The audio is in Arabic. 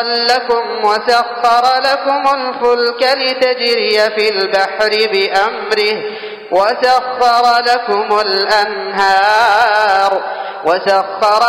لكم وسخر لكم الفلك لتجري في البحر بأمره وسخر لكم الأنهار